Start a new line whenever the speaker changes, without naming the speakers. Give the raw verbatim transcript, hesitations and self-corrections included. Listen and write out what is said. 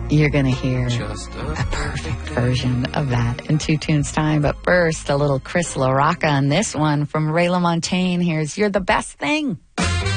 you're going to hear a perfect version of that in two tunes time. But first, a little Chris LaRocca on this one from Ray LaMontagne. Here's You're the Best Thing.